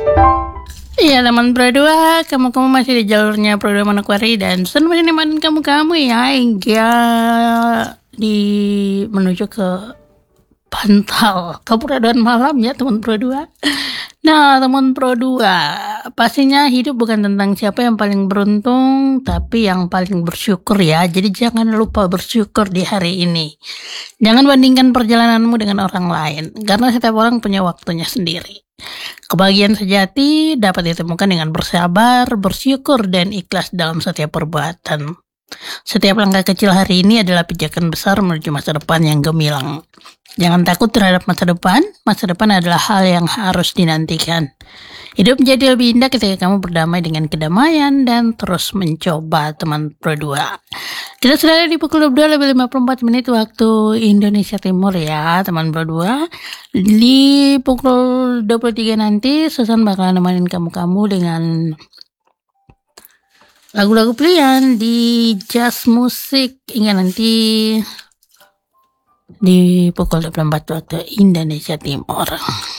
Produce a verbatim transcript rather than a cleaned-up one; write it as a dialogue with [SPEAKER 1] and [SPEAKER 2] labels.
[SPEAKER 1] Iya teman Pro dua, kamu-kamu masih di jalurnya Pro dua Manokwari dan Sun masih nemenin kamu-kamu ya hingga di menuju ke Bantal keberadaan malam ya teman Pro dua. Nah teman Pro dua, pastinya hidup bukan tentang siapa yang paling beruntung, tapi yang paling bersyukur ya. Jadi jangan lupa bersyukur di hari ini. Jangan bandingkan perjalananmu dengan orang lain, karena setiap orang punya waktunya sendiri. Kebahagiaan sejati dapat ditemukan dengan bersabar, bersyukur, dan ikhlas dalam setiap perbuatan. Setiap langkah kecil hari ini adalah pijakan besar menuju masa depan yang gemilang. Jangan takut terhadap masa depan, masa depan adalah hal yang harus dinantikan. Hidup menjadi lebih indah ketika kamu berdamai dengan kedamaian dan terus mencoba teman Pro dua. Kita sudah ada di pukul dua puluh dua lebih lima puluh empat menit waktu Indonesia Timur ya teman Pro dua. Di pukul dua puluh tiga nanti Susan bakalan nemenin kamu-kamu dengan lagu-lagu pilihan di jazz musik hingga nanti di pukul dua puluh empat waktu Indonesia Timur.